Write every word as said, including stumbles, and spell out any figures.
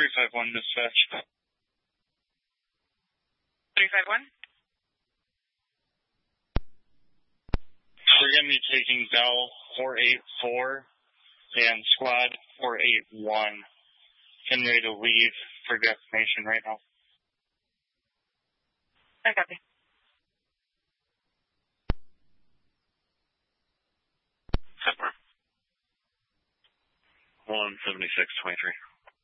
three five one dispatch. three five one? We're going to be taking Bell four eight four and Squad four eight one. Getting ready to leave for destination right now. I copy. one seventy-six twenty-three.